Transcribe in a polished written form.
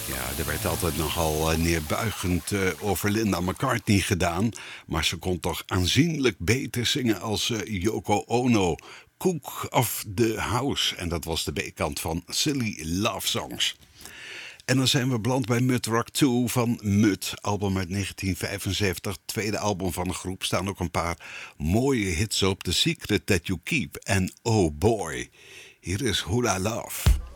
Ja, er werd altijd nogal neerbuigend over Linda McCartney gedaan. Maar ze kon toch aanzienlijk beter zingen als Yoko Ono. Cook of the House. En dat was de B-kant van Silly Love Songs. En dan zijn we beland bij Mud Rock 2 van Mud, album uit 1975. Tweede album van de groep. Staan ook een paar mooie hits op. The Secret That You Keep en Oh Boy. Hier is Hula Love.